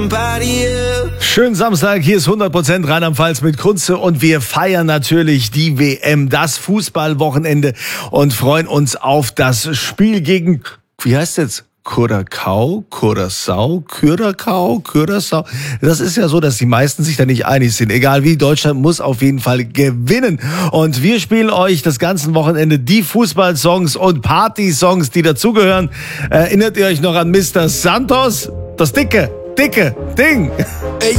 Schönen Samstag, hier ist 100% Rheinland-Pfalz mit Kunze und wir feiern natürlich die WM, das Fußballwochenende und freuen uns auf das Spiel gegen, wie heißt jetzt? Curaçao. Das ist ja so, dass die meisten sich da nicht einig sind. Egal wie, Deutschland muss auf jeden Fall gewinnen. Und wir spielen euch das ganze Wochenende die Fußballsongs und Party-Songs, die dazugehören. Erinnert ihr euch noch an Mr. Santos? Das dicke Ding.